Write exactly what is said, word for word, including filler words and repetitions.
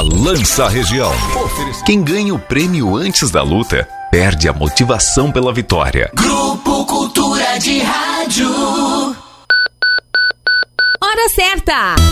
balança a região. Quem ganha o prêmio antes da luta, perde a motivação pela vitória. Grupo Cultura de Rádio. Hora certa!